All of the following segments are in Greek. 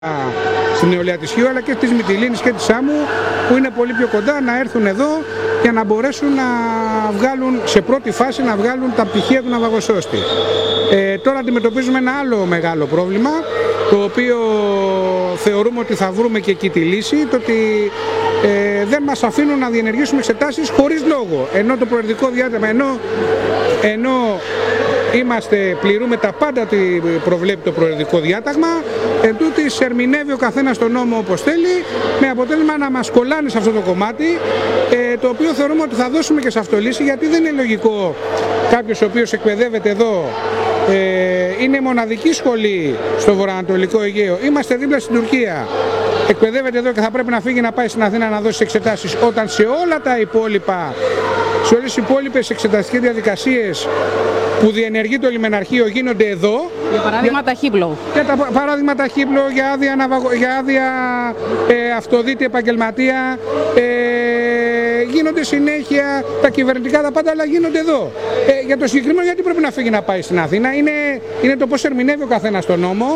στην νεολαία της Χίου, αλλά και της Μυτιλήνης και της Σάμου, που είναι πολύ πιο κοντά, να έρθουν εδώ για να μπορέσουν να βγάλουν, σε πρώτη φάση, να βγάλουν τα πτυχία του ναυαγοσώστη. Τώρα αντιμετωπίζουμε ένα άλλο μεγάλο πρόβλημα, το οποίο θεωρούμε ότι θα βρούμε και εκεί τη λύση, το ότι δεν μας αφήνουν να διενεργήσουμε εξετάσεις χωρίς λόγο, ενώ το προαιρετικό διάταγμα, ενώ πληρούμε τα πάντα ότι προβλέπει το προαιρετικό διάταγμα, εντούτοις ερμηνεύει ο καθένας τον νόμο όπως θέλει, με αποτέλεσμα να μας κολλάνε σε αυτό το κομμάτι, το οποίο θεωρούμε ότι θα δώσουμε και σε αυτό λύση, γιατί δεν είναι λογικό κάποιος ο οποίος εκπαιδεύεται εδώ, είναι μοναδική σχολή στο βορειοανατολικό Αιγαίο, είμαστε δίπλα στην Τουρκία, εκπαιδεύεται εδώ και θα πρέπει να φύγει να πάει στην Αθήνα να δώσει εξετάσεις, όταν σε όλα τα υπόλοιπα, σε όλες τις υπόλοιπες εξεταστικές διαδικασίες που διενεργεί το λιμεναρχείο γίνονται εδώ. Για παράδειγμα ταχύπλο. Για τα παράδειγμα ταχύπλο, για άδεια αυτοδίτη επαγγελματία, γίνονται συνέχεια τα κυβερνητικά, τα πάντα, αλλά γίνονται εδώ. Για το συγκεκριμένο, γιατί πρέπει να φύγει να πάει στην Αθήνα, είναι το πώς ερμηνεύει ο καθένας τον νόμο.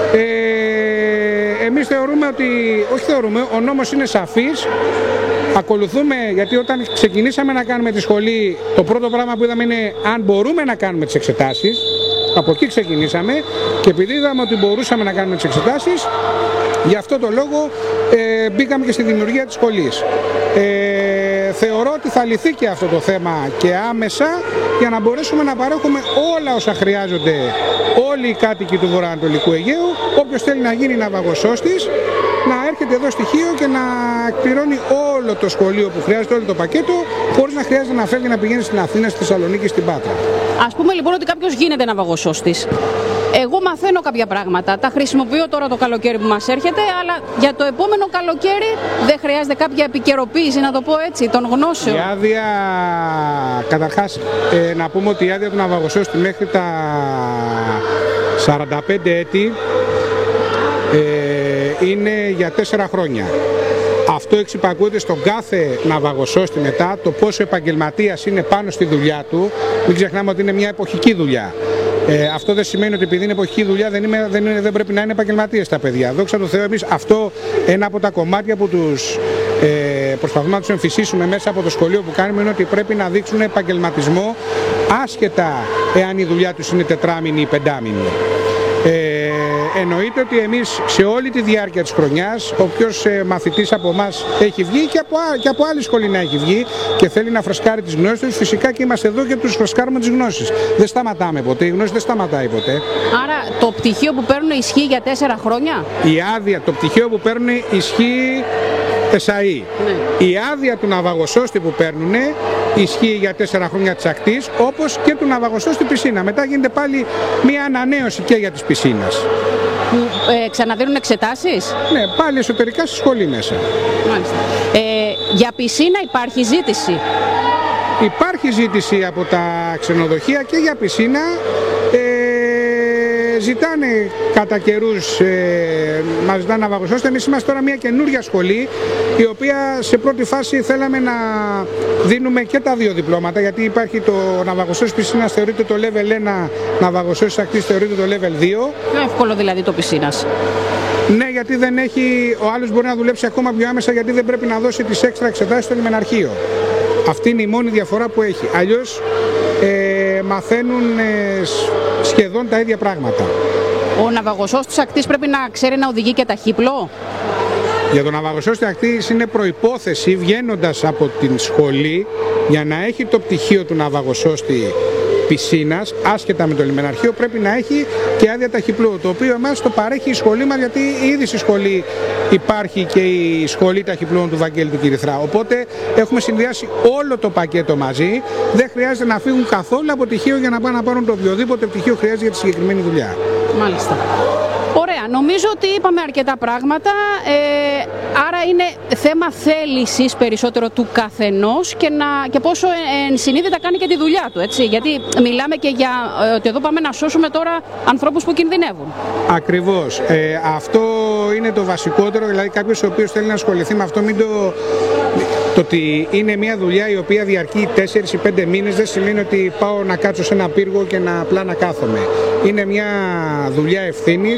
Εμείς θεωρούμε ότι, όχι θεωρούμε, ο νόμος είναι σαφής. Ακολουθούμε, γιατί όταν ξεκινήσαμε να κάνουμε τη σχολή, το πρώτο πράγμα που είδαμε είναι αν μπορούμε να κάνουμε τις εξετάσεις. Από εκεί ξεκινήσαμε και επειδή είδαμε ότι μπορούσαμε να κάνουμε τις εξετάσεις, γι' αυτό το λόγο μπήκαμε και στη δημιουργία της σχολής. Θεωρώ ότι θα λυθεί και αυτό το θέμα και άμεσα, για να μπορέσουμε να παρέχουμε όλα όσα χρειάζονται όλοι οι κάτοικοι του βορειοανατολικού Αιγαίου. Όποιος θέλει να γίνει ναυαγοσώστης, να έρχεται εδώ στη Χίο και να εκπληρώνει όλο το σχολείο που χρειάζεται, όλο το πακέτο, χωρίς να χρειάζεται να φεύγει να πηγαίνει στην Αθήνα, στη Θεσσαλονίκη, στην Πάτρα. Ας πούμε λοιπόν ότι κάποιος γίνεται ναυαγοσώστης. Εγώ μαθαίνω κάποια πράγματα, τα χρησιμοποιώ τώρα το καλοκαίρι που μας έρχεται, αλλά για το επόμενο καλοκαίρι δεν χρειάζεται κάποια επικαιροποίηση, να το πω έτσι, των γνώσεων. Η άδεια, καταρχάς, να πούμε ότι η άδεια του ναυαγοσώστη μέχρι τα 45 έτη είναι για 4 χρόνια. Αυτό εξυπακούεται στον κάθε ναυαγοσώστη μετά, το πόσο επαγγελματίας είναι πάνω στη δουλειά του. Μην ξεχνάμε ότι είναι μια εποχική δουλειά. Αυτό δεν σημαίνει ότι επειδή είναι εποχική δουλειά δεν πρέπει να είναι επαγγελματίες τα παιδιά. Δόξα τω Θεώ, εμείς αυτό ένα από τα κομμάτια που τους προσπαθούμε να τους εμφυσίσουμε μέσα από το σχολείο που κάνουμε, είναι ότι πρέπει να δείξουν επαγγελματισμό, άσχετα εάν η δουλειά τους είναι τετράμηνη ή πεντάμηνη. Εννοείται ότι εμείς σε όλη τη διάρκεια της χρονιάς, όποιος μαθητής από εμάς έχει βγει και από άλλη σχολή να έχει βγει και θέλει να φρεσκάρει τις γνώσεις του, φυσικά και είμαστε εδώ και τους φρεσκάρουμε τις γνώσεις. Δεν σταματάμε ποτέ, η γνώση δεν σταματάει ποτέ. Άρα το πτυχίο που παίρνουν ισχύει για 4 χρόνια? Η άδεια, το πτυχίο που παίρνουν ισχύει ΕΣΑΗ. Ναι. Η άδεια του ναυαγοσώστη που παίρνουν ισχύει για 4 χρόνια της ακτής, όπως και του ναυαγοσώστη πισίνα. Μετά γίνεται πάλι μια ανανέωση και για της πισίνας. Που ξαναδίνουν εξετάσεις? Ναι, πάλι εσωτερικά στη σχολή μέσα. Μάλιστα. Για πισίνα υπάρχει ζήτηση? Υπάρχει ζήτηση από τα ξενοδοχεία και για πισίνα. Ζητάνε κατά καιρούς, μας ζητάνε ναυαγοσώστες. Εμείς είμαστε τώρα μια καινούρια σχολή, η οποία σε πρώτη φάση θέλαμε να δίνουμε και τα 2 διπλώματα, γιατί υπάρχει το ναυαγοσώστης πισίνας θεωρείται το level 1, ναυαγοσώστης ακτής θεωρείται το level 2. Πιο εύκολο δηλαδή το πισίνας. Ναι, γιατί δεν έχει, ο άλλος μπορεί να δουλέψει ακόμα πιο άμεσα, γιατί δεν πρέπει να δώσει τις έξτρα εξετάσεις στο λιμεναρχείο. Αυτή είναι η μόνη διαφορά που έχει. Αλλιώς μαθαίνουν σχεδόν τα ίδια πράγματα. Ο ναυαγοσώστης ακτής πρέπει να ξέρει να οδηγεί και ταχύπλο? Για τον ναυαγοσώστη ακτής είναι προϋπόθεση, βγαίνοντας από την σχολή, για να έχει το πτυχίο του ναυαγοσώστη πισίνας, άσχετα με το λιμεναρχείο, πρέπει να έχει και άδεια ταχυπλού, το οποίο εμάς το παρέχει η σχολή μας, γιατί ήδη στη σχολή υπάρχει και η σχολή ταχυπλών του Βαγγέλη του Κυριθρά. Οπότε έχουμε συνδυάσει όλο το πακέτο μαζί, δεν χρειάζεται να φύγουν καθόλου από πτυχίο για να πάνε να πάρουν το οποιοδήποτε πτυχίο χρειάζεται για τη συγκεκριμένη δουλειά. Μάλιστα. Ωραία, νομίζω ότι είπαμε αρκετά πράγματα, άρα είναι θέμα θέλησης περισσότερο του καθενός και πόσο ενσυνείδητα κάνει και τη δουλειά του, έτσι, γιατί μιλάμε και για ότι εδώ πάμε να σώσουμε τώρα ανθρώπους που κινδυνεύουν. Ακριβώς, αυτό είναι το βασικότερο, δηλαδή κάποιος ο οποίος θέλει να ασχοληθεί με αυτό, το ότι είναι μια δουλειά η οποία διαρκεί 4 ή 5 μήνες δεν σημαίνει ότι πάω να κάτσω σε ένα πύργο και απλά να κάθομαι. Είναι μια δουλειά ευθύνης,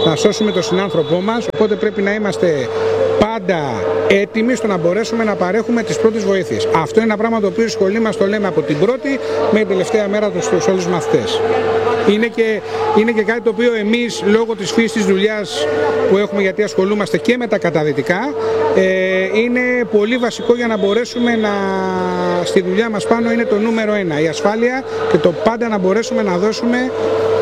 να σώσουμε τον συνάνθρωπό μας, οπότε πρέπει να είμαστε πάντα έτοιμοι στο να μπορέσουμε να παρέχουμε τις πρώτες βοήθειες. Αυτό είναι ένα πράγμα το οποίο η σχολή μας το λέμε από την πρώτη μέχρι την τελευταία μέρα στους όλους τους μαθητές. Είναι και κάτι το οποίο εμείς, λόγω της φύσης της δουλειάς που έχουμε, γιατί ασχολούμαστε και με τα καταδυτικά, είναι πολύ βασικό για να μπορέσουμε στη δουλειά μας πάνω είναι το νούμερο 1, η ασφάλεια και το πάντα να μπορέσουμε να δώσουμε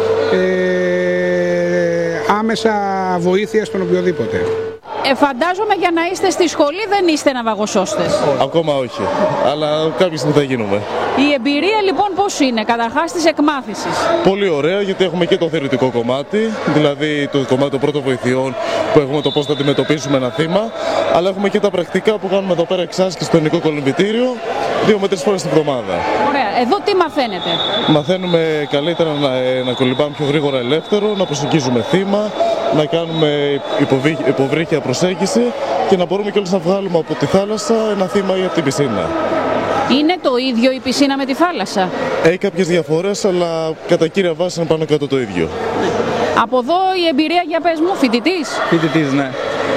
άμεσα βοήθεια στον οποιοδήποτε. Φαντάζομαι για να είστε στη σχολή δεν είστε ναυαγοσώστες. Ακόμα όχι, αλλά κάποια στιγμή θα γίνουμε. Η εμπειρία λοιπόν πώς είναι, καταρχάς της εκμάθησης? Πολύ ωραία, γιατί έχουμε και το θεωρητικό κομμάτι, δηλαδή το κομμάτι των πρώτων βοηθειών που έχουμε το πώς θα αντιμετωπίσουμε ένα θύμα, αλλά έχουμε και τα πρακτικά που κάνουμε εδώ πέρα εξάσκηση στο ελληνικό κολυμβητήριο 2 με 3 φορές την εβδομάδα. Ωραία, εδώ τι μαθαίνετε? Μαθαίνουμε καλύτερα να κολυμπάμε πιο γρήγορα ελεύθερο, να προσεγγίζουμε θύμα, να κάνουμε υποβρύχια προσέγγιση και να μπορούμε κιόλας να βγάλουμε από τη θάλασσα ένα θύμα ή από την πισίνα. Είναι το ίδιο η πισίνα με τη θάλασσα? Έχει κάποιες διαφορές, αλλά κατά κύρια βάση είναι πάνω κάτω το ίδιο. Από εδώ η εμπειρία, για πες μου, φοιτητής? Φοιτητής, ναι.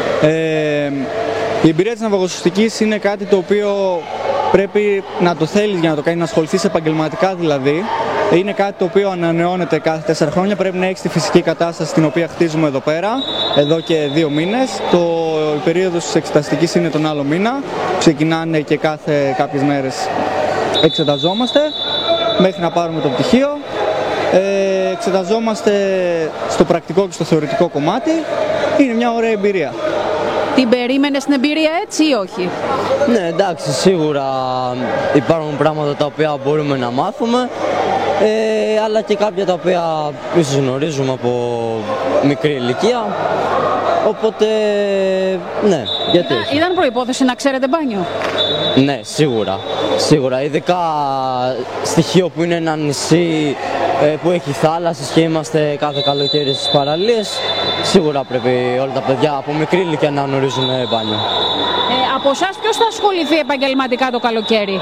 Η εμπειρία της ναυαγοσωστικής είναι κάτι το οποίο πρέπει να το θέλεις για να το κάνεις, να ασχοληθείς επαγγελματικά δηλαδή. Είναι κάτι το οποίο ανανεώνεται κάθε 4 χρόνια. Πρέπει να έχεις τη φυσική κατάσταση στην οποία χτίζουμε εδώ πέρα, εδώ και 2 μήνες. Η περίοδος της εξεταστικής είναι τον άλλο μήνα. Ξεκινάνε και κάθε κάποιες μέρες εξεταζόμαστε μέχρι να πάρουμε το πτυχίο. Εξεταζόμαστε στο πρακτικό και στο θεωρητικό κομμάτι. Είναι μια ωραία εμπειρία. Την περίμενες την εμπειρία έτσι ή όχι? Ναι, εντάξει, σίγουρα υπάρχουν πράγματα τα οποία μπορούμε να μάθουμε, αλλά και κάποια τα οποία ίσως γνωρίζουμε από μικρή ηλικία, οπότε ναι, γιατί όχι. Ήταν προϋπόθεση να ξέρετε μπάνιο? Ναι, σίγουρα, ειδικά στοιχείο που είναι ένα νησί που έχει θάλασσες και είμαστε κάθε καλοκαίρι στις παραλίες, σίγουρα πρέπει όλα τα παιδιά από μικρή ηλικία να γνωρίζουν μπάνιο. Από εσάς ποιος θα ασχοληθεί επαγγελματικά το καλοκαίρι?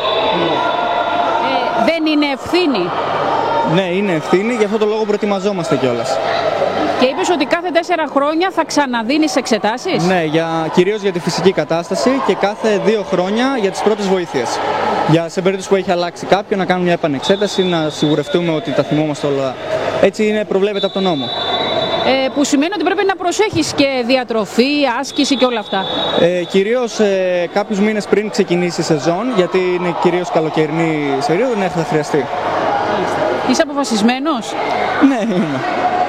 Δεν είναι ευθύνη? Ναι, είναι ευθύνη, γι' αυτό το λόγο προετοιμαζόμαστε κιόλας. Και είπες ότι κάθε 4 χρόνια θα ξαναδίνεις εξετάσεις? Ναι, κυρίως για τη φυσική κατάσταση και κάθε 2 χρόνια για τις πρώτες βοήθειες. Σε περίπτωση που έχει αλλάξει κάποιον, να κάνουμε μια επανεξέταση, να σιγουρευτούμε ότι τα θυμόμαστε όλα. Έτσι προβλέπεται από τον νόμο. Που σημαίνει ότι πρέπει να προσέχεις και διατροφή, άσκηση και όλα αυτά. Κυρίως κάποιους μήνες πριν ξεκινήσει η σεζόν, γιατί είναι κυρίως καλοκαιρινή περίοδο, ναι, θα χρειαστεί. Είσαι αποφασισμένος? Ναι, είμαι.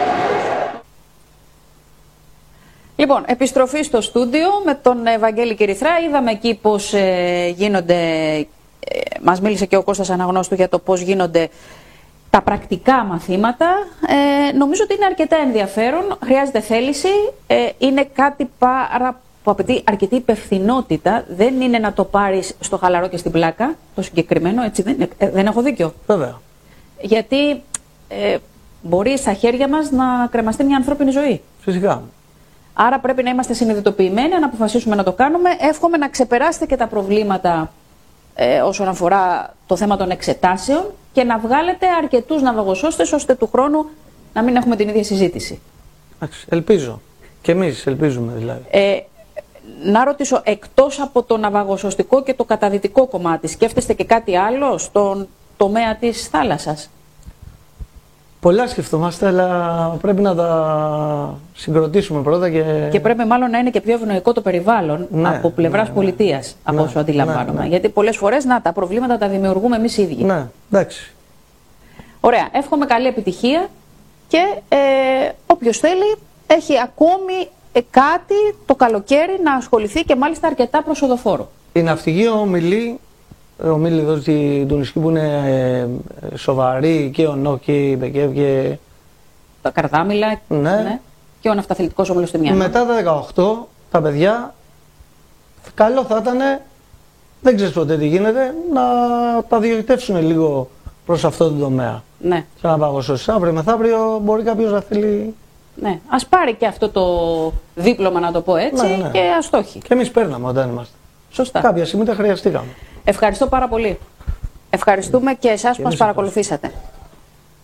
Λοιπόν, επιστροφή στο στούντιο με τον Βαγγέλη Κηριθρά. Είδαμε εκεί πώς γίνονται, μας μίλησε και ο Κώστας Αναγνώστου για το πώς γίνονται τα πρακτικά μαθήματα. Νομίζω ότι είναι αρκετά ενδιαφέρον, χρειάζεται θέληση, είναι κάτι που απαιτεί αρκετή υπευθυνότητα. Δεν είναι να το πάρεις στο χαλαρό και στην πλάκα, το συγκεκριμένο, έτσι δεν έχω δίκιο? Βέβαια. Γιατί μπορεί στα χέρια μας να κρεμαστεί μια ανθρώπινη ζωή. Φυσικά. Άρα πρέπει να είμαστε συνειδητοποιημένοι, να αποφασίσουμε να το κάνουμε. Εύχομαι να ξεπεράσετε και τα προβλήματα όσον αφορά το θέμα των εξετάσεων και να βγάλετε αρκετούς ναυαγοσώστες ώστε του χρόνου να μην έχουμε την ίδια συζήτηση. Ελπίζω. Και εμείς ελπίζουμε δηλαδή. Να ρωτήσω, εκτός από το ναυαγοσωστικό και το καταδυτικό κομμάτι, σκέφτεστε και κάτι άλλο στον τομέα της θάλασσας? Πολλά σκεφτόμαστε, αλλά πρέπει να τα συγκροτήσουμε πρώτα και πρέπει μάλλον να είναι και πιο ευνοϊκό το περιβάλλον, ναι, από πλευράς πολιτείας, από όσο αντιλαμβάνομαι. Γιατί πολλές φορές τα προβλήματα τα δημιουργούμε εμείς οι ίδιοι. Ναι, εντάξει. Ωραία, εύχομαι καλή επιτυχία και όποιος θέλει έχει ακόμη κάτι το καλοκαίρι να ασχοληθεί και μάλιστα αρκετά προσοδοφόρο. Η ναυτική ομιλεί εδώ του νησιού που είναι σοβαρή και ο ΝΟΚ και η ΠΕΚΕΒ και τα Καρδάμιλα, ναι, και ο Ναυταθλητικός Όμιλος στη Μιάννα. Μετά τα 18 τα παιδιά καλό θα ήταν, δεν ξέρεις ποτέ τι γίνεται, να τα διοικητεύσουν λίγο προς αυτό το τομέα. Ναι. Σαν ναυαγοσώστης. Αύριο μεθαύριο μπορεί κάποιος να θέλει. Ναι, ας πάρει και αυτό το δίπλωμα, να το πω έτσι, ναι, και ας το έχει. Και εμείς παίρναμε όταν είμαστε. Σωστά. Κάποια στιγμή τα χρειαστήκαμε. Ευχαριστώ πάρα πολύ. Ευχαριστούμε και εσάς που μας παρακολουθήσατε.